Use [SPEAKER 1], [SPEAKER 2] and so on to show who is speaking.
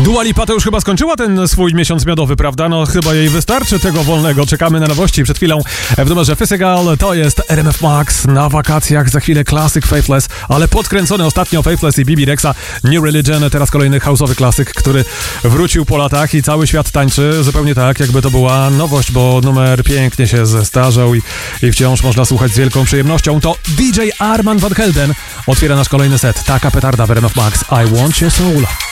[SPEAKER 1] Dua Lipa to już chyba skończyła ten swój miesiąc miodowy, prawda? No chyba jej wystarczy tego wolnego. Czekamy na nowości. Przed chwilą w numerze Physical to jest RMF Max na wakacjach. Za chwilę klasyk Faithless, ale podkręcony ostatnio Faithless i Bibi Rexa. New Religion, teraz kolejny house'owy klasyk, który wrócił po latach i cały świat tańczy zupełnie tak, jakby to była nowość, bo numer pięknie się zestarzał i wciąż można słuchać z wielką przyjemnością. To DJ Arman van Helden otwiera nasz kolejny set. Taka petarda w RMF Max. I Want Your Soul.